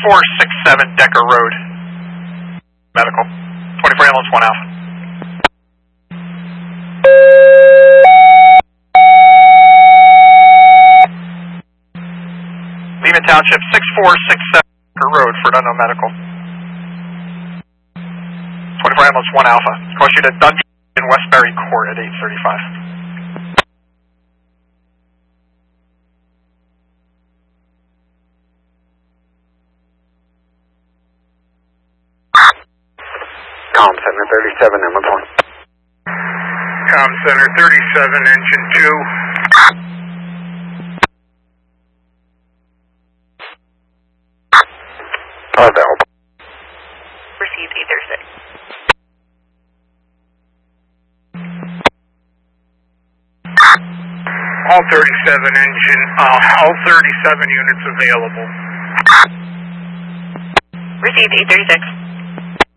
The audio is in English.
6467 Decker Road. Medical. 24 ambulance 1 Alpha. Lehman Township 6467 Decker Road for an unknown medical. 24 ambulance 1 Alpha. Cross you to Dungeon in Westbury Court at 8:35. Com Center 37, Emma Point. Com Center 37, engine 2. Available. Received 836. All 37 engine, all 37 units available. Received 836.